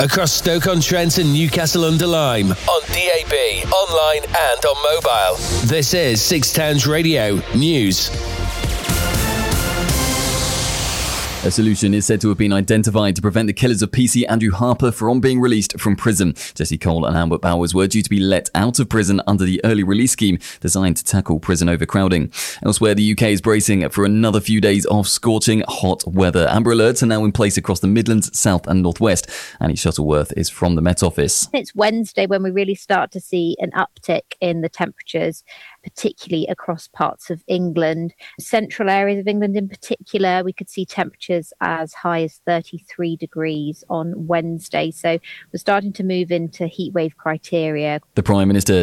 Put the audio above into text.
across Stoke-on-Trent and Newcastle-under-Lyme, on DAB, online and on mobile. This is Six Towns Radio News. A solution is said to have been identified to prevent the killers of PC Andrew Harper from being released from prison. Jesse Cole and Albert Bowers were due to be let out of prison under the early release scheme designed to tackle prison overcrowding. Elsewhere, the UK is bracing for another few days of scorching hot weather. Amber alerts are now in place across the Midlands, South and North West. Annie Shuttleworth is from the Met Office. It's Wednesday when we really start to see an uptick in the temperatures, particularly across parts of England. Central areas of England in particular, we could see temperatures as high as 33 degrees on Wednesday. So we're starting to move into heatwave criteria. The Prime Minister